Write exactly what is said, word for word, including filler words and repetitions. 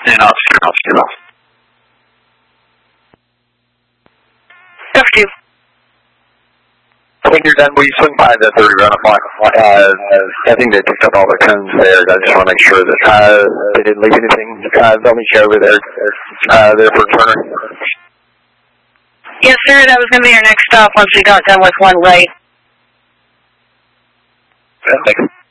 And off, turn off, turn off. F two. When you're done, will you swing by the thirty run off? Uh, I think they picked up all their cones there. I just want to make sure that uh, they didn't leave anything. Uh, they'll meet you over there, uh, there for Turner. Yes, sir. That was going to be our next stop once we got done with one right. Yeah, thanks.